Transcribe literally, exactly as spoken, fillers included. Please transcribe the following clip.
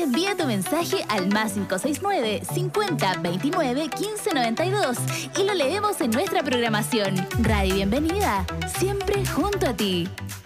envía tu mensaje al más cinco seis nueve, cincuenta, veintinueve, quince, noventa y dos y lo leemos en nuestra programación. Radio Bienvenida, siempre junto a ti.